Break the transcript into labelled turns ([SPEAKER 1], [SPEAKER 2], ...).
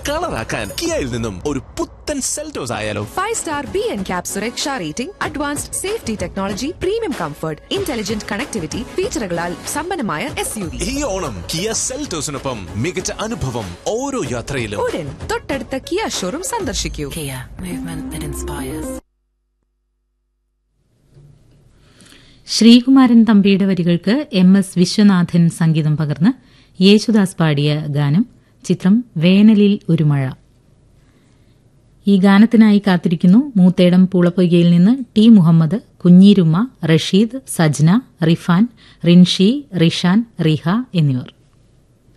[SPEAKER 1] കളറാക്കാൻ കിയയിൽ നിന്നും ഒരു പുത്തൻ സെൽറ്റോസ് ആയാലോ?
[SPEAKER 2] 5-star BNCAP സുരക്ഷാ rating, advanced safety technology, premium comfort, intelligent connectivity ഫീച്ചറുകളാൽ സമ്പന്നമായ SUV.
[SPEAKER 1] ഈ ഓണം കിയ സെൽറ്റോസിനൊപ്പം മികച്ച അനുഭവം ഓരോ യാത്രയിലും.
[SPEAKER 2] ഉടൻ തൊട്ടടുത്ത കിയ ഷോറൂം സന്ദർശിക്കൂ.
[SPEAKER 3] Kia, movement that inspires.
[SPEAKER 4] Sreekumaran തമ്പിയുടെ വരികൾക്ക് MS വിശ്വനാഥൻ സംഗീതം പകർന്ന് യേശുദാസ് പാടിയ ഗാനം. ചിത്രം വേനലിൽ ഒരു മഴ. ഈ ഗാനത്തിനായി കാത്തിരിക്കുന്നു മൂത്തേടം പൂളപ്പൊയ്കയിൽ നിന്ന് ടി മുഹമ്മദ്, കുഞ്ഞീരുമ്മ, റഷീദ്, സജ്ന, റിഫാൻ, റിൻഷി, റിഷാൻ, റിഹ എന്നിവർ.